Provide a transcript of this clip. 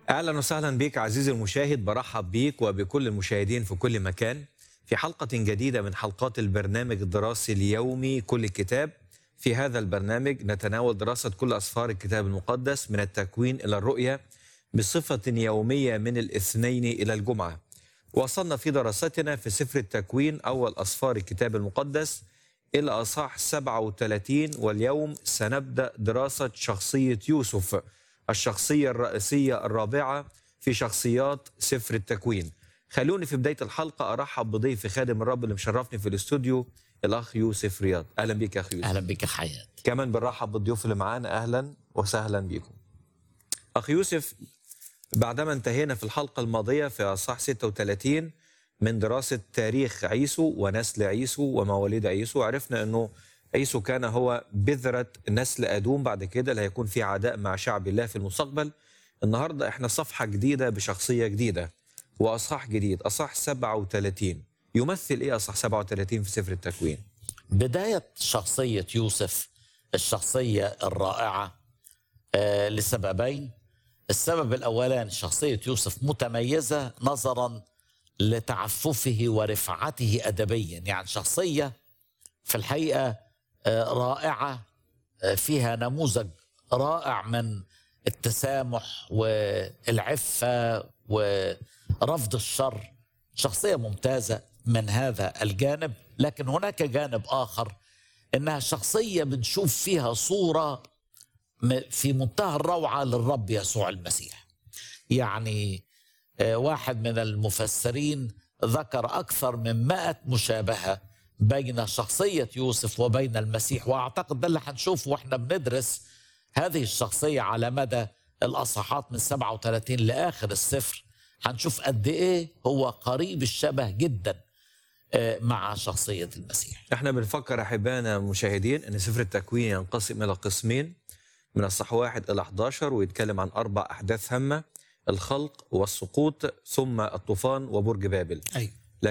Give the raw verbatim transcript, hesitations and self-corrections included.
أهلا وسهلا بك عزيزي المشاهد، برحب بيك وبكل المشاهدين في كل مكان في حلقة جديدة من حلقات البرنامج الدراسي اليومي كل الكتاب. في هذا البرنامج نتناول دراسة كل أسفار الكتاب المقدس من التكوين إلى الرؤيا بصفة يومية من الاثنين إلى الجمعة. وصلنا في دراستنا في سفر التكوين أول أسفار الكتاب المقدس إلى أصحاح سبعة وثلاثين، واليوم سنبدأ دراسة شخصية يوسف، الشخصية الرئيسية الرابعة في شخصيات سفر التكوين. خلوني في بداية الحلقة أرحب بضيفي خادم الرب اللي مشرفني في الاستوديو، الأخ يوسف رياض. أهلا بك يا أخي يوسف. أهلا بك حياة. كمان بنرحب بالضيوف اللي معانا، أهلا وسهلا بكم. أخي يوسف، بعدما انتهينا في الحلقة الماضية في أصحاح ستة وثلاثين من دراسة تاريخ عيسو ونسل عيسو ومواليد عيسو، عرفنا أنه عيسو كان هو بذرة نسل أدوم، بعد كده اللي هيكون في عداء مع شعب الله في المستقبل. النهاردة احنا صفحة جديدة بشخصية جديدة وأصحاح جديد، أصحاح سبعة وثلاثين. يمثل إيه أصحاح سبعة وثلاثين في سفر التكوين؟ بداية شخصية يوسف، الشخصية الرائعة، آه لسببين. السبب الأولاني، شخصية يوسف متميزة نظرا لتعففه ورفعته أدبيا، يعني شخصية في الحقيقة آه رائعة، آه فيها نموذج رائع من التسامح والعفة ورفض الشر. شخصية ممتازة من هذا الجانب، لكن هناك جانب آخر، إنها شخصية بنشوف فيها صورة في منتهى الروعة للرب يسوع المسيح. يعني واحد من المفسرين ذكر أكثر من مائة مشابهة بين شخصية يوسف وبين المسيح، وأعتقد ده اللي هنشوفه وإحنا بندرس هذه الشخصية على مدى الأصحاحات من سبعة وثلاثين لآخر السفر. هنشوف قد إيه هو قريب الشبه جدا مع شخصية المسيح. احنا بنفكر أحبائنا المشاهدين أن سفر التكوين ينقسم إلى قسمين، من الصح واحد إلى أحد عشر، ويتكلم عن أربع أحداث هامة: الخلق والسقوط ثم الطوفان وبرج بابل. أيوة.